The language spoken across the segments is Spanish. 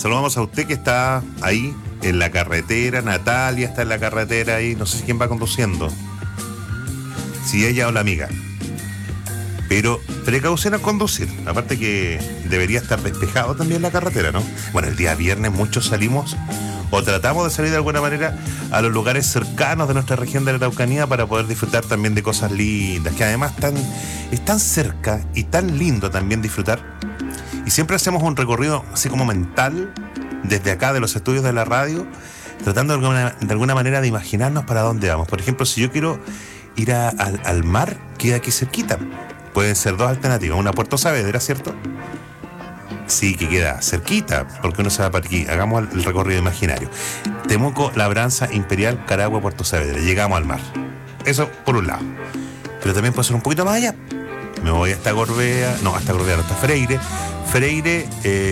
saludamos a usted que está ahí en la carretera. Natalia está en la carretera ahí. No sé quién va conduciendo. Si ella o la amiga. Pero precaución al conducir. Aparte que debería estar despejado también la carretera, ¿no? Bueno, el día viernes muchos salimos o tratamos de salir de alguna manera a los lugares cercanos de nuestra región de la Araucanía para poder disfrutar también de cosas lindas, que además están cerca y tan lindo también disfrutar. Y siempre hacemos un recorrido así como mental desde acá de los estudios de la radio, tratando de alguna manera de imaginarnos para dónde vamos. Por ejemplo, si yo quiero ir al mar, queda aquí cerquita. Pueden ser dos alternativas, una a Puerto Saavedra, ¿cierto? Sí, que queda cerquita, porque uno se va para aquí. Hagamos el recorrido imaginario. Temuco, Labranza, Imperial, Caragua, Puerto Saavedra. Llegamos al mar. Eso por un lado. Pero también puede ser un poquito más allá. Me voy hasta Gorbea, no, hasta Freire. Freire,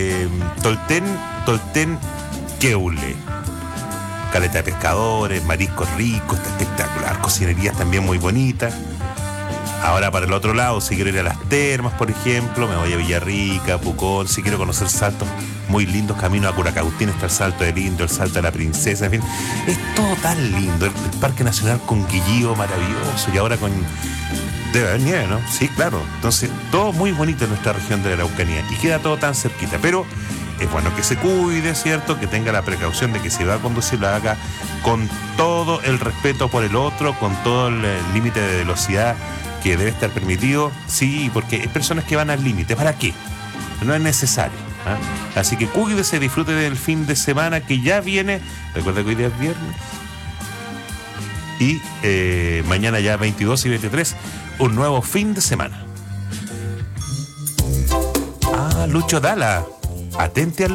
Tolten, Queule. Caleta de pescadores, mariscos ricos, está espectacular. Cocinerías también muy bonitas. Ahora para el otro lado, si quiero ir a las termas, por ejemplo, me voy a Villarrica, Pucón. Si quiero conocer saltos muy lindos, camino a Curacautín, está el Salto del Indio, el Salto de la Princesa, en fin. Es todo tan lindo. El Parque Nacional con Quillío, maravilloso. Y ahora debe haber nieve, ¿no? Sí, claro. Entonces, todo muy bonito en nuestra región de la Araucanía. Y queda todo tan cerquita. Pero es bueno que se cuide, ¿cierto? Que tenga la precaución de que si va a conducir, lo haga con todo el respeto por el otro, con todo el límite de velocidad que debe estar permitido, sí, porque hay personas que van al límite. ¿Para qué? No es necesario. Así que cuídese, disfrute del fin de semana que ya viene. Recuerda que hoy día es viernes. Y mañana ya 22 y 23, un nuevo fin de semana. Lucho Dalla, atente al